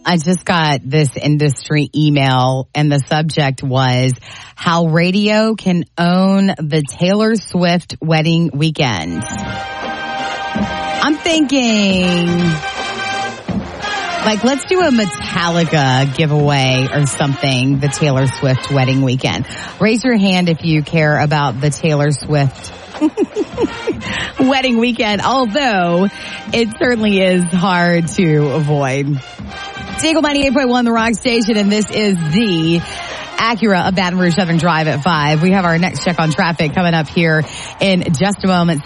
I just got this industry email, and the subject was how radio can own the Taylor Swift wedding weekend. I'm thinking, like, let's do a Metallica giveaway or something, the Taylor Swift wedding weekend. Raise your hand if you care about the Taylor Swift wedding weekend, although it certainly is hard to avoid. Eagle 98.1, the Rock Station, and this is the Acura of Baton Rouge Southern Drive at 5. We have our next check on traffic coming up here in just a moment.